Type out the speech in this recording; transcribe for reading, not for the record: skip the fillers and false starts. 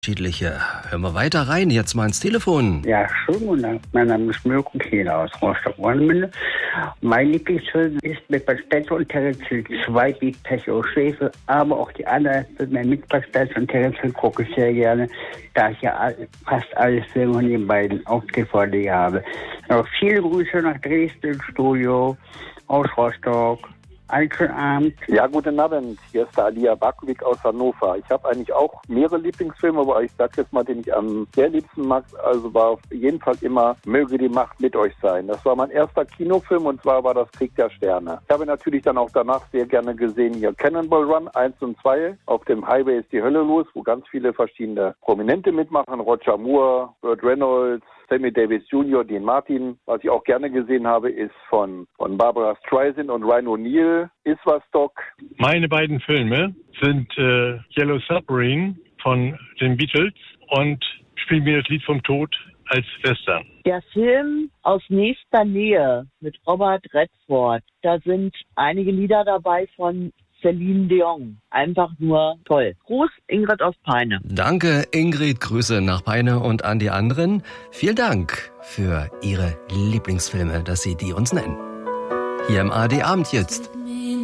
Unterschiedliche. Hören wir weiter rein, jetzt mal ins Telefon. Ja, schönen guten Tag. Mein Name ist Mirko Kehler aus Rostock-Warnemünde. Mein Lieblingsfilm ist mit Bud Spencer und Terence Hill 2, Beat, Pech und Schläfe, aber auch die anderen Filme mit Bud Spencer und Terence Hill gucke ich sehr gerne, da ich ja fast alle Filme von den beiden auf DVD habe. Noch viele Grüße nach Dresden, Studio, aus Rostock. Einen schönen Abend. Ja, guten Abend. Hier ist der Alia Bakovic aus Hannover. Ich habe eigentlich auch mehrere Lieblingsfilme, aber ich sage jetzt mal, den ich am sehr liebsten mag, also war auf jeden Fall immer Möge die Macht mit euch sein. Das war mein erster Kinofilm und zwar war das Krieg der Sterne. Ich habe natürlich dann auch danach sehr gerne gesehen hier Cannonball Run 1 und 2. Auf dem Highway ist die Hölle los, wo ganz viele verschiedene Prominente mitmachen. Roger Moore, Burt Reynolds, Sammy Davis Jr., Dean Martin. Was ich auch gerne gesehen habe, ist von Barbara Streisand und Ryan O'Neal, Iswastock. Meine beiden Filme sind Yellow Submarine von den Beatles und Spiel mir das Lied vom Tod als Western. Der Film Aus nächster Nähe mit Robert Redford, da sind einige Lieder dabei von Celine Dion. Einfach nur toll. Gruß, Ingrid aus Peine. Danke, Ingrid. Grüße nach Peine und an die anderen. Vielen Dank für Ihre Lieblingsfilme, dass Sie die uns nennen. Hier im ARD Abend jetzt.